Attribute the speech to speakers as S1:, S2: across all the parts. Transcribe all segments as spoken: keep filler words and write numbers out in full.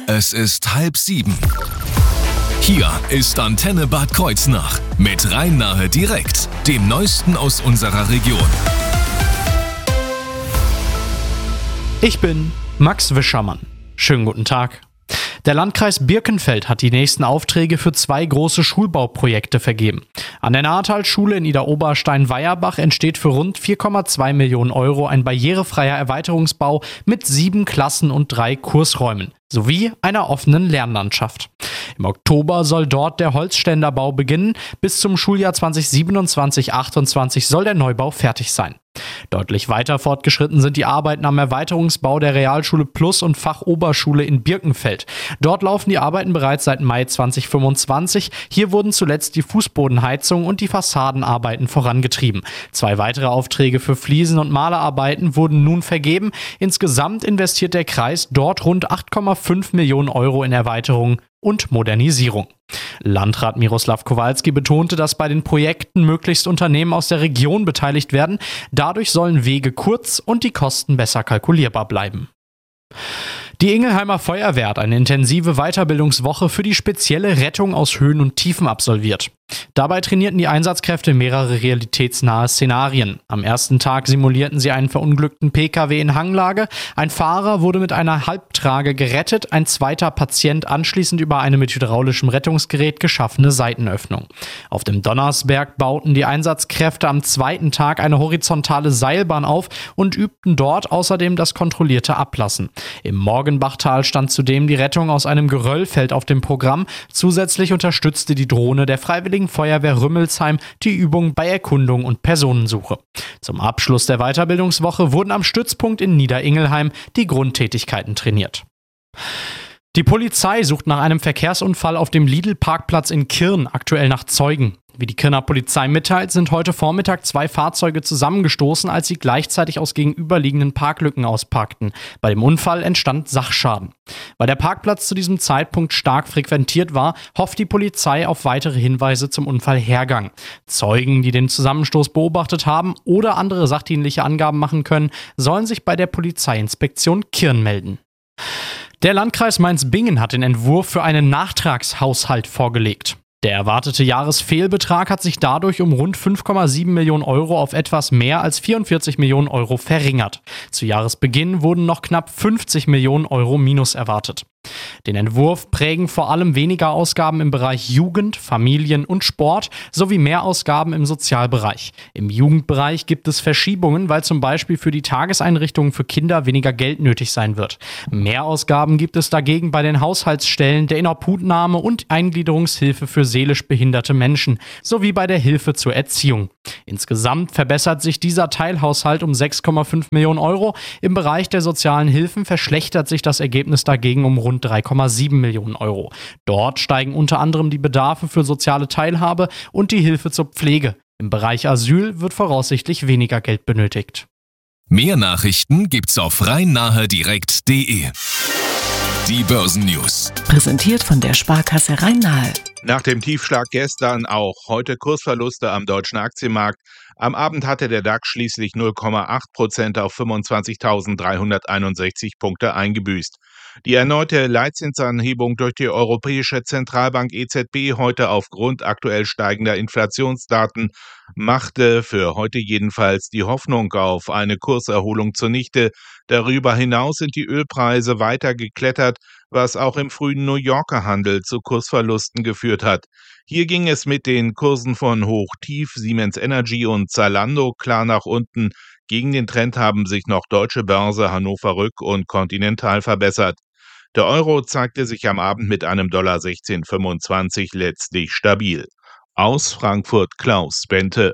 S1: Es ist halb sieben. Hier ist Antenne Bad Kreuznach mit Rhein-Nahe direkt, dem Neuesten aus unserer Region.
S2: Ich bin Max Wischermann. Schönen guten Tag. Der Landkreis Birkenfeld hat die nächsten Aufträge für zwei große Schulbauprojekte vergeben. An der Nahthalschule in Idar-Oberstein-Weierbach entsteht für rund vier Komma zwei Millionen Euro ein barrierefreier Erweiterungsbau mit sieben Klassen und drei Kursräumen sowie einer offenen Lernlandschaft. Im Oktober soll dort der Holzständerbau beginnen. Bis zum Schuljahr zwanzig siebenundzwanzig achtundzwanzig soll der Neubau fertig sein. Deutlich weiter fortgeschritten sind die Arbeiten am Erweiterungsbau der Realschule Plus und Fachoberschule in Birkenfeld. Dort laufen die Arbeiten bereits seit Mai zwanzig fünfundzwanzig. Hier wurden zuletzt die Fußbodenheizung und die Fassadenarbeiten vorangetrieben. Zwei weitere Aufträge für Fliesen- und Malerarbeiten wurden nun vergeben. Insgesamt investiert der Kreis dort rund acht Komma fünf Millionen Euro in Erweiterung und Modernisierung. Landrat Miroslav Kowalski betonte, dass bei den Projekten möglichst Unternehmen aus der Region beteiligt werden. Dadurch sollen Wege kurz und die Kosten besser kalkulierbar bleiben. Die Ingelheimer Feuerwehr hat eine intensive Weiterbildungswoche für die spezielle Rettung aus Höhen und Tiefen absolviert. Dabei trainierten die Einsatzkräfte mehrere realitätsnahe Szenarien. Am ersten Tag simulierten sie einen verunglückten P K W in Hanglage. Ein Fahrer wurde mit einer Halbtrage gerettet, ein zweiter Patient anschließend über eine mit hydraulischem Rettungsgerät geschaffene Seitenöffnung. Auf dem Donnersberg bauten die Einsatzkräfte am zweiten Tag eine horizontale Seilbahn auf und übten dort außerdem das kontrollierte Ablassen. Im Morgenbachtal stand zudem die Rettung aus einem Geröllfeld auf dem Programm. Zusätzlich unterstützte die Drohne der Freiwilligen Feuerwehr Rümmelsheim die Übung bei Erkundung und Personensuche. Zum Abschluss der Weiterbildungswoche wurden am Stützpunkt in Niederingelheim die Grundtätigkeiten trainiert. Die Polizei sucht nach einem Verkehrsunfall auf dem Lidl-Parkplatz in Kirn aktuell nach Zeugen. Wie die Kirner Polizei mitteilt, sind heute Vormittag zwei Fahrzeuge zusammengestoßen, als sie gleichzeitig aus gegenüberliegenden Parklücken ausparkten. Bei dem Unfall entstand Sachschaden. Weil der Parkplatz zu diesem Zeitpunkt stark frequentiert war, hofft die Polizei auf weitere Hinweise zum Unfallhergang. Zeugen, die den Zusammenstoß beobachtet haben oder andere sachdienliche Angaben machen können, sollen sich bei der Polizeiinspektion Kirn melden. Der Landkreis Mainz-Bingen hat den Entwurf für einen Nachtragshaushalt vorgelegt. Der erwartete Jahresfehlbetrag hat sich dadurch um rund fünf Komma sieben Millionen Euro auf etwas mehr als vierundvierzig Millionen Euro verringert. Zu Jahresbeginn wurden noch knapp fünfzig Millionen Euro Minus erwartet. Den Entwurf prägen vor allem weniger Ausgaben im Bereich Jugend, Familien und Sport sowie mehr Ausgaben im Sozialbereich. Im Jugendbereich gibt es Verschiebungen, weil zum Beispiel für die Tageseinrichtungen für Kinder weniger Geld nötig sein wird. Mehr Ausgaben gibt es dagegen bei den Haushaltsstellen der Inobhutnahme und Eingliederungshilfe für seelisch behinderte Menschen sowie bei der Hilfe zur Erziehung. Insgesamt verbessert sich dieser Teilhaushalt um sechs Komma fünf Millionen Euro. Im Bereich der sozialen Hilfen verschlechtert sich das Ergebnis dagegen um rund drei Komma sieben Millionen Euro. Dort steigen unter anderem die Bedarfe für soziale Teilhabe und die Hilfe zur Pflege. Im Bereich Asyl wird voraussichtlich weniger Geld benötigt.
S1: Mehr Nachrichten gibt's auf rhein-nahe direkt punkt de. Die Börsennews.
S3: Präsentiert von der Sparkasse Rhein-Nahe.
S4: Nach dem Tiefschlag gestern auch heute Kursverluste am deutschen Aktienmarkt. Am Abend hatte der DAX schließlich null Komma acht Prozent auf fünfundzwanzigtausenddreihunderteinundsechzig Punkte eingebüßt. Die erneute Leitzinsanhebung durch die Europäische Zentralbank E Z B heute aufgrund aktuell steigender Inflationsdaten machte für heute jedenfalls die Hoffnung auf eine Kurserholung zunichte. Darüber hinaus sind die Ölpreise weiter geklettert, was auch im frühen New Yorker Handel zu Kursverlusten geführt hat. Hier ging es mit den Kursen von Hoch-Tief, Siemens Energy und Zalando klar nach unten. Gegen den Trend haben sich noch Deutsche Börse, Hannover Rück und Continental verbessert. Der Euro zeigte sich am Abend mit einem Dollar sechzehn Komma fünfundzwanzig letztlich stabil. Aus Frankfurt Klaus Bente.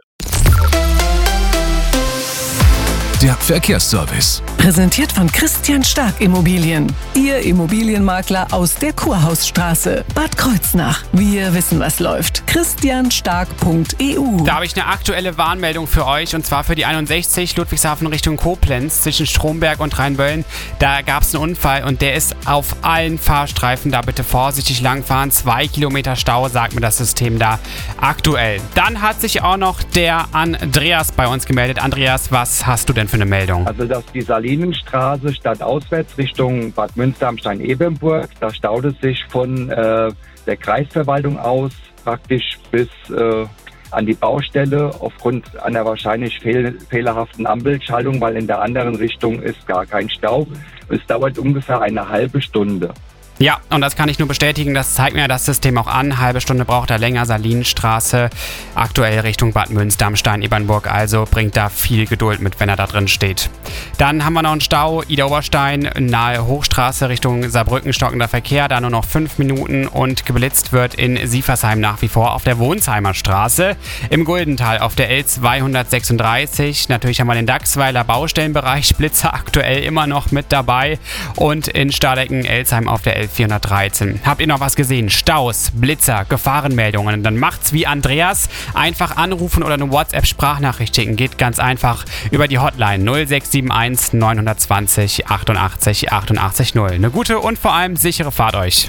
S1: Der Verkehrsservice.
S3: Präsentiert von Christian Stark Immobilien. Ihr Immobilienmakler aus der Kurhausstraße. Bad Kreuznach. Wir wissen, was läuft. christian stark punkt e u.
S5: Da habe ich eine aktuelle Warnmeldung für euch, und zwar für die einundsechzig Ludwigshafen Richtung Koblenz zwischen Stromberg und Rheinböllen. Da gab es einen Unfall und der ist auf allen Fahrstreifen. Da bitte vorsichtig langfahren. Zwei Kilometer Stau, sagt mir das System da aktuell. Dann hat sich auch noch der Andreas bei uns gemeldet. Andreas, was hast du denn für eine Meldung?
S6: Also das ist die Salinenstraße stadtauswärts Richtung Bad Münster am Stein-Ebenburg. Da staut es sich von äh, der Kreisverwaltung aus praktisch bis äh, an die Baustelle aufgrund einer wahrscheinlich fehl- fehlerhaften Ampelschaltung, weil in der anderen Richtung ist gar kein Stau. Es dauert ungefähr eine halbe Stunde.
S5: Ja, und das kann ich nur bestätigen, das zeigt mir das System auch an. Halbe Stunde braucht er länger, Salinenstraße, aktuell Richtung Bad Münster am Stein-Ebernburg, also bringt da viel Geduld mit, wenn er da drin steht. Dann haben wir noch einen Stau, Ida-Oberstein, nahe Hochstraße Richtung Saarbrücken, stockender Verkehr, da nur noch fünf Minuten und geblitzt wird in Siefersheim nach wie vor auf der Wohnsheimer Straße. Im Guldental auf der L zweihundertsechsunddreißig, natürlich haben wir den Dachsweiler Baustellenbereich, Blitzer aktuell immer noch mit dabei, und in Stadecken-Elsheim auf der L vierhundertdreizehn. Habt ihr noch was gesehen? Staus, Blitzer, Gefahrenmeldungen? Dann macht's wie Andreas. Einfach anrufen oder eine WhatsApp-Sprachnachricht schicken. Geht ganz einfach über die Hotline null sechs sieben eins neun zwei null achtundachtzig achtundachtzig null. Eine gute und vor allem sichere Fahrt euch.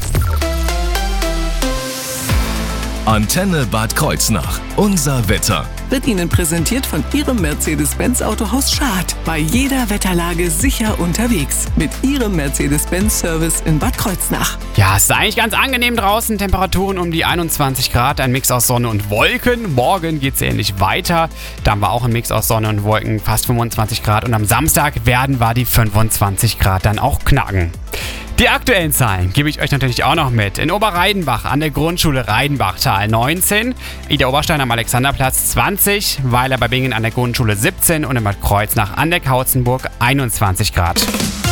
S1: Antenne Bad Kreuznach. Unser Wetter.
S3: Wird Ihnen präsentiert von Ihrem Mercedes-Benz Autohaus Schad. Bei jeder Wetterlage sicher unterwegs. Mit Ihrem Mercedes-Benz-Service in Bad Kreuznach.
S5: Ja, es ist eigentlich ganz angenehm draußen. Temperaturen um die einundzwanzig Grad. Ein Mix aus Sonne und Wolken. Morgen geht es ähnlich weiter. Da haben wir auch einen Mix aus Sonne und Wolken. Fast fünfundzwanzig Grad. Und am Samstag werden wir die fünfundzwanzig Grad dann auch knacken. Die aktuellen Zahlen gebe ich euch natürlich auch noch mit. In Oberreidenbach an der Grundschule Reidenbachtal neunzehn, Ida Oberstein am Alexanderplatz zwanzig, Weiler bei Bingen an der Grundschule siebzehn und in Bad Kreuznach an der Kautzenburg einundzwanzig Grad.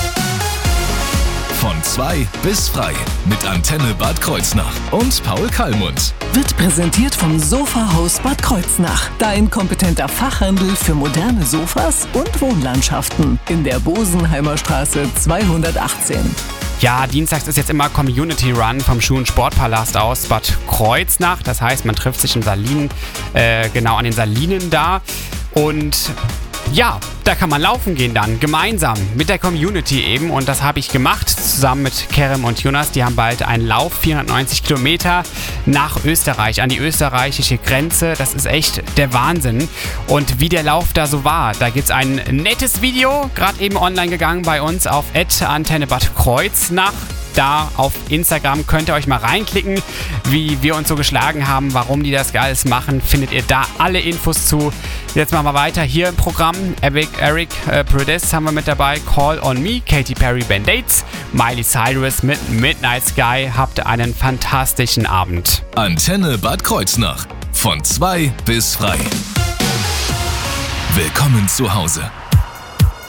S1: Von zwei bis frei mit Antenne Bad Kreuznach und Paul Kallmund.
S3: Wird präsentiert vom Sofahaus Bad Kreuznach. Dein kompetenter Fachhandel für moderne Sofas und Wohnlandschaften. In der Bosenheimer Straße zweihundertachtzehn.
S5: Ja, dienstags ist jetzt immer Community Run vom Schuh- und Sportpalast aus Bad Kreuznach. Das heißt, man trifft sich in Salinen, äh, genau an den Salinen da. Und ja, da kann man laufen gehen dann, gemeinsam mit der Community eben. Und das habe ich gemacht, zusammen mit Kerem und Jonas. Die haben bald einen Lauf, vierhundertneunzig Kilometer nach Österreich, an die österreichische Grenze. Das ist echt der Wahnsinn. Und wie der Lauf da so war, da gibt es ein nettes Video, gerade eben online gegangen bei uns auf at Antenne Bad Kreuznach. Da auf Instagram könnt ihr euch mal reinklicken, wie wir uns so geschlagen haben, warum die das alles machen. Findet ihr da alle Infos zu. Jetzt machen wir weiter hier im Programm. Eric, Eric äh, Prudis haben wir mit dabei. Call on Me, Katy Perry, Band-Aids, Miley Cyrus mit Midnight Sky. Habt einen fantastischen Abend.
S1: Antenne Bad Kreuznach. Von zwei bis frei. Willkommen zu Hause.